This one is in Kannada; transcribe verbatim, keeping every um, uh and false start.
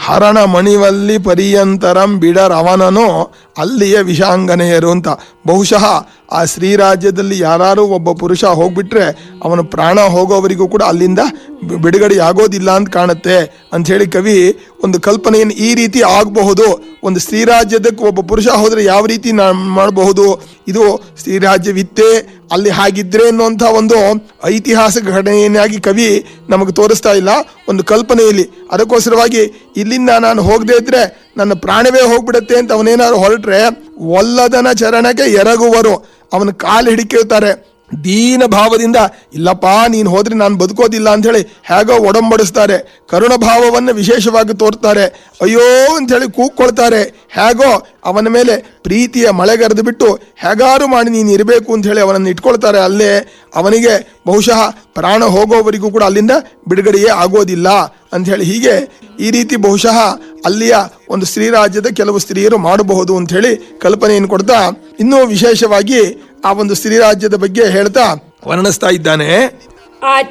ಹರಣ ಮಣಿವಲ್ಲಿ ಪರ್ಯಂತರಂ ಬಿಡರವನನು ಅಲ್ಲಿಯ ವಿಷಾಂಗನೆಯರು ಅಂತ. ಬಹುಶಃ ಆ ಶ್ರೀರಾಜ್ಯದಲ್ಲಿ ಯಾರು ಒಬ್ಬ ಪುರುಷ ಹೋಗ್ಬಿಟ್ರೆ ಅವನ ಪ್ರಾಣ ಹೋಗೋವರಿಗೂ ಕೂಡ ಅಲ್ಲಿಂದ ಬಿಡುಗಡೆ ಆಗೋದಿಲ್ಲ ಅಂತ ಕಾಣುತ್ತೆ ಅಂಥೇಳಿ ಕವಿ ಒಂದು ಕಲ್ಪನೆಯನ್ನು ಈ ರೀತಿ ಆಗಬಹುದು. ಒಂದು ಶ್ರೀರಾಜ್ಯದಕ್ಕೆ ಒಬ್ಬ ಪುರುಷ ಹೋದರೆ ಯಾವ ರೀತಿ ನಾ ಮಾಡಬಹುದು, ಇದು ಶ್ರೀರಾಜ್ಯವಿತ್ತೇ ಅಲ್ಲಿ ಹಾಗಿದ್ರೆ ಅನ್ನುವಂಥ ಒಂದು ಐತಿಹಾಸಿಕ ಘಟನೆಯಾಗಿ ಕವಿ ನಮಗೆ ತೋರಿಸ್ತಾ ಇಲ್ಲ, ಒಂದು ಕಲ್ಪನೆಯಲ್ಲಿ. ಅದಕ್ಕೋಸ್ಕರವಾಗಿ ಇಲ್ಲಿಂದ ನಾನು ಹೋಗದೇ ಇದ್ರೆ ನನ್ನ ಪ್ರಾಣವೇ ಹೋಗ್ಬಿಡುತ್ತೆ ಅಂತ ಅವನೇನಾದ್ರು ಹೊರಟ್ರೆ ಒಲ್ಲದನ ಚರಣಕ್ಕೆ ಎರಗುವರು, ಅವನ ಕಾಲು ಹಿಡಿಕೇಳ್ತಾರೆ. ದೀನ ಭಾವದಿಂದ ಇಲ್ಲಪ್ಪ ನೀನು ಹೋದ್ರೆ ನಾನು ಬದುಕೋದಿಲ್ಲ ಅಂಥೇಳಿ ಹೇಗೋ ಒಡಂಬಡಿಸ್ತಾರೆ. ಕರುಣ ಭಾವವನ್ನು ವಿಶೇಷವಾಗಿ ತೋರ್ತಾರೆ. ಅಯ್ಯೋ ಅಂಥೇಳಿ ಕೂಗ್ಕೊಳ್ತಾರೆ. ಹೇಗೋ ಅವನ ಮೇಲೆ ಪ್ರೀತಿಯ ಮಳೆಗರೆದು ಬಿಟ್ಟು ಹೇಗಾರು ಮಾಡಿ ನೀನು ಇರಬೇಕು ಅಂಥೇಳಿ ಅವನನ್ನು ಇಟ್ಕೊಳ್ತಾರೆ ಅಲ್ಲೇ. ಅವನಿಗೆ ಬಹುಶಃ ಪ್ರಾಣ ಹೋಗೋವರೆಗೂ ಕೂಡ ಅಲ್ಲಿಂದ ಬಿಡುಗಡೆಯೇ ಆಗೋದಿಲ್ಲ ಅಂಥೇಳಿ ಹೀಗೆ ಈ ರೀತಿ ಬಹುಶಃ ಅಲ್ಲಿಯ ಒಂದು ಶ್ರೀರಾಜ್ಯದ ಕೆಲವು ಸ್ತ್ರೀಯರು ಮಾಡಬಹುದು ಅಂಥೇಳಿ ಕಲ್ಪನೆಯನ್ನು ಕೊಡ್ತಾ ಇನ್ನೂ ವಿಶೇಷವಾಗಿ ಆ ಒಂದು ಶ್ರೀರಾಜ್ಯದ ಬಗ್ಗೆ ಹೇಳ್ತಾ ವರ್ಣಿಸ್ತಾ ಇದ್ದಾನೆ. ಆ